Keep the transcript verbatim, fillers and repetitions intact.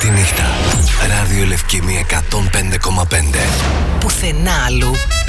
νύχτα. Ράδιο Λευκήμη εκατόν πέντε κόμμα πέντε. Πουθενά αλλού